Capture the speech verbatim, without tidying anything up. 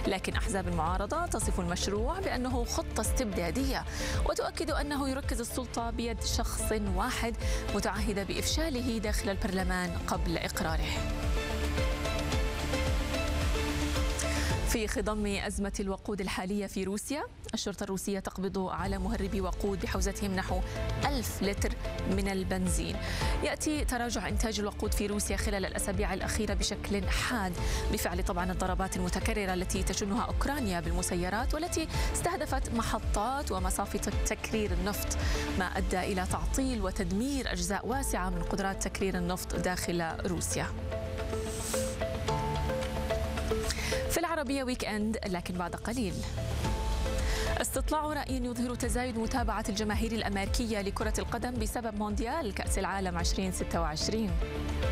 لكن أحزاب المعارضة تصف المشروع بأنه خطة استبدادية، وتؤكد أنه يركز السلطة بيد شخص واحد، متعهدة بإفشاله داخل البرلمان قبل إقراره. في خضم أزمة الوقود الحالية في روسيا، الشرطة الروسية تقبض على مهربي وقود بحوزتهم نحو ألف لتر من البنزين. يأتي تراجع إنتاج الوقود في روسيا خلال الأسابيع الأخيرة بشكل حاد بفعل طبعا الضربات المتكررة التي تشنها أوكرانيا بالمسيرات، والتي استهدفت محطات ومصافي تكرير النفط، ما أدى إلى تعطيل وتدمير أجزاء واسعة من قدرات تكرير النفط داخل روسيا. في العربية ويك أند لكن بعد قليل. استطلاع رأي يظهر تزايد متابعة الجماهير الأمريكية لكرة القدم بسبب مونديال كأس العالم ألفين وستة وعشرين.